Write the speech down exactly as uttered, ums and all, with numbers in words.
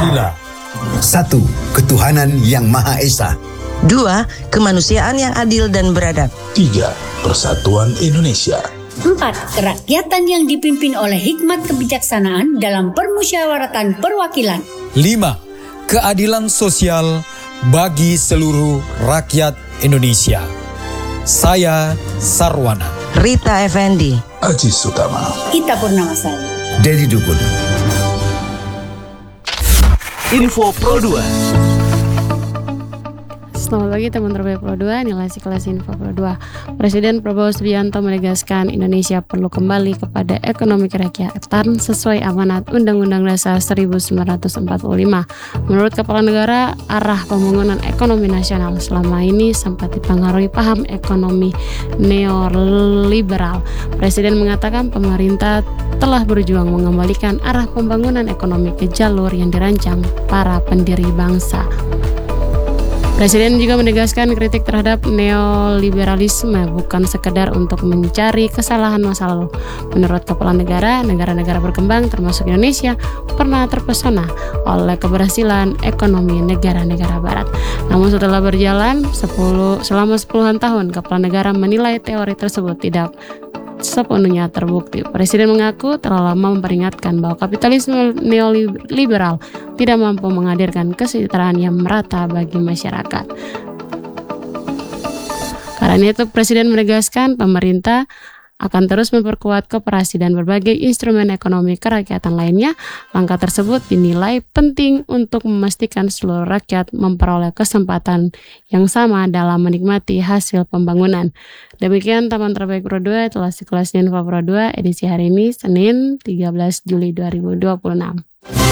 Pancasila. Satu, ketuhanan yang Maha Esa. Dua, kemanusiaan yang adil dan beradab. Tiga, persatuan Indonesia. Empat, kerakyatan yang dipimpin oleh hikmat kebijaksanaan dalam permusyawaratan perwakilan. Lima, keadilan sosial bagi seluruh rakyat Indonesia. Saya Sarwana. Rita Effendi. Aji Sutama. Kita Purnamasari. Dedi Dukun. Info Pro dua. Selamat pagi teman terbaik Pro dua, inilah kelas Info Pro dua. Presiden Prabowo Subianto menegaskan Indonesia perlu kembali kepada ekonomi kerakyatan sesuai amanat Undang-Undang Dasar seribu sembilan ratus empat puluh lima. Menurut Kepala Negara, arah pembangunan ekonomi nasional selama ini sempat dipengaruhi paham ekonomi neoliberal. Presiden mengatakan pemerintah telah berjuang mengembalikan arah pembangunan ekonomi ke jalur yang dirancang para pendiri bangsa. Presiden juga menegaskan kritik terhadap neoliberalisme bukan sekedar untuk mencari kesalahan masa lalu. Menurut Kepala Negara, negara-negara berkembang termasuk Indonesia pernah terpesona oleh keberhasilan ekonomi negara-negara barat. Namun setelah berjalan sepuluh, selama sepuluhan tahun, Kepala Negara menilai teori tersebut tidak sepenuhnya terbukti. Presiden mengaku telah lama memperingatkan bahwa kapitalisme neoliberal tidak mampu menghadirkan kesejahteraan yang merata bagi masyarakat. Karena itu, Presiden menegaskan pemerintah akan terus memperkuat koperasi dan berbagai instrumen ekonomi kerakyatan lainnya. Langkah tersebut dinilai penting untuk memastikan seluruh rakyat memperoleh kesempatan yang sama dalam menikmati hasil pembangunan. Demikian teman terbaik Pro dua, telah kelas Info Pro dua edisi hari ini Senin tiga belas Juli dua ribu dua puluh enam.